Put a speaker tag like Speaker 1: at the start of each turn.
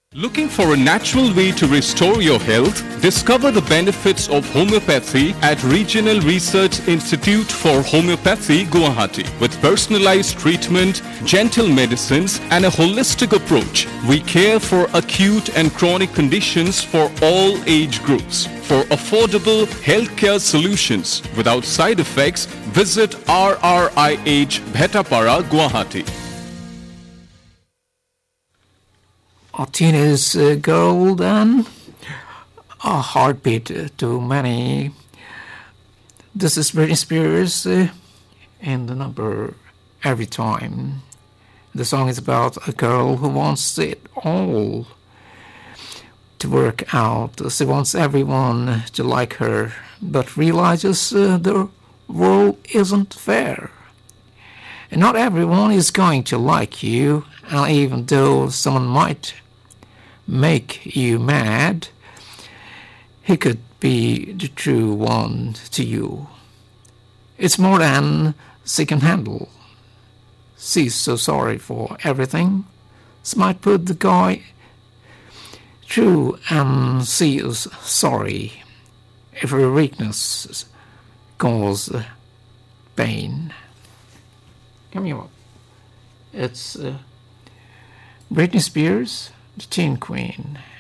Speaker 1: Looking for a natural way to restore your health? Discover the benefits of homeopathy at Regional Research Institute for Homeopathy, Guwahati. With personalized treatment, gentle medicines, and a holistic approach, we care for acute and chronic conditions for all age groups. For affordable healthcare solutions without side effects, visit RRIH Bhetapara, Guwahati.
Speaker 2: A teenage girl then, a heartbeat to many. This is Britney Spears in the number Every Time. The song is about a girl who wants it all to work out. She wants everyone to like her, but realizes the world isn't fair. And not everyone is going to like you, and even though someone might make you mad, he could be the true one to you. It's more than she can handle. She's so sorry for everything. She might put the guy through, and she is sorry if her weakness causes pain. Coming up, it's Britney Spears, the Teen Queen.